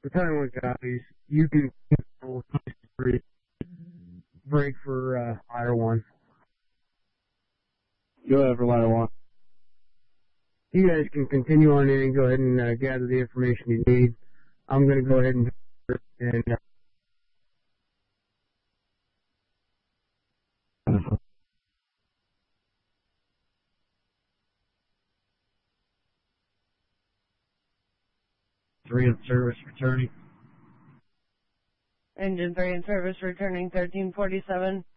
returning one copies. You can cancel break for ladder 1. Go ahead for ladder 1. You guys can continue on in and go ahead and gather the information you need. I'm going to go ahead and 3 in service returning. Engine 3 in service returning 1347.